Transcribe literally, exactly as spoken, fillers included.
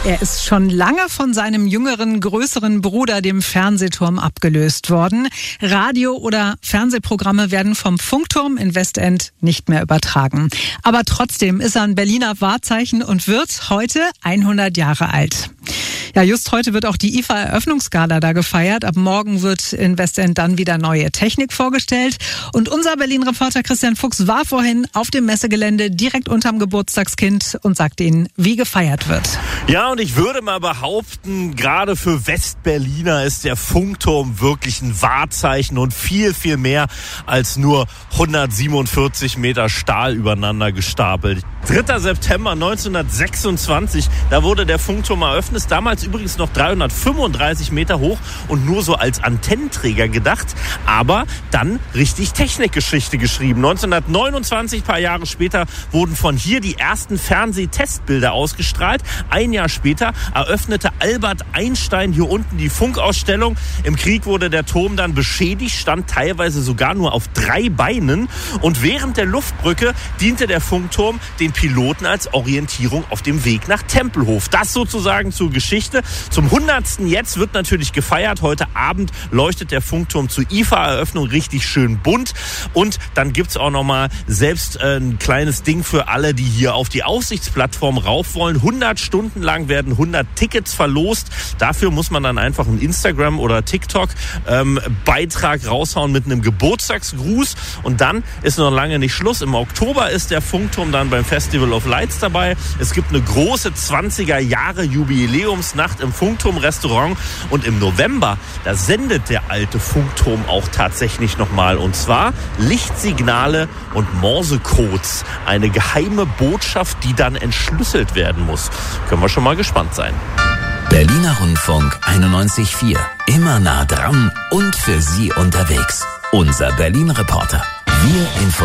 Er ist schon lange von seinem jüngeren, größeren Bruder, dem Fernsehturm, abgelöst worden. Radio- oder Fernsehprogramme werden vom Funkturm in Westend nicht mehr übertragen. Aber trotzdem ist er ein Berliner Wahrzeichen und wird heute hundert Jahre alt. Ja, just heute wird auch die I F A-Eröffnungsgala da gefeiert. Ab morgen wird in Westend dann wieder neue Technik vorgestellt. Und unser Berlin-Reporter Christian Fuchs war vorhin auf dem Messegelände direkt unterm Geburtstagskind und sagte Ihnen, wie gefeiert wird. Ja, und ich würde mal behaupten, gerade für Westberliner ist der Funkturm wirklich ein Wahrzeichen und viel, viel mehr als nur hundertsiebenundvierzig Meter Stahl übereinander gestapelt. dritter September neunzehnhundertsechsundzwanzig, da wurde der Funkturm eröffnet, damals übrigens noch dreihundertfünfunddreißig Meter hoch und nur so als Antennenträger gedacht, aber dann richtig Technikgeschichte geschrieben. neunzehnhundertneunundzwanzig, ein paar Jahre später, wurden von hier die ersten Fernsehtestbilder ausgestrahlt. Ein Jahr später eröffnete Albert Einstein hier unten die Funkausstellung. Im Krieg wurde der Turm dann beschädigt, stand teilweise sogar nur auf drei Beinen. Und während der Luftbrücke diente der Funkturm den Piloten als Orientierung auf dem Weg nach Tempelhof. Das sozusagen zur Geschichte. Zum hundertsten jetzt wird natürlich gefeiert. Heute Abend leuchtet der Funkturm zur I F A-Eröffnung richtig schön bunt. Und dann gibt's auch nochmal selbst äh, ein kleines Ding für alle, die hier auf die Aussichtsplattform rauf wollen. hundert Stunden lang werden hundert Tickets verlost. Dafür muss man dann einfach einen Instagram- oder TikTok-Beitrag ähm, raushauen mit einem Geburtstagsgruß. Und dann ist noch lange nicht Schluss. Im Oktober ist der Funkturm dann beim Festival of Lights dabei. Es gibt eine große zwanziger Jahre Jubiläumsnacht im Funkturm-Restaurant. Und im November, da sendet der alte Funkturm auch tatsächlich nochmal. Und zwar Lichtsignale und Morsecodes. Eine geheime Botschaft, die dann entschlüsselt werden muss. Können wir schon mal gespannt sein. Berliner Rundfunk einundneunzig Komma vier. Immer nah dran und für Sie unterwegs. Unser Berlin-Reporter. Wir informieren.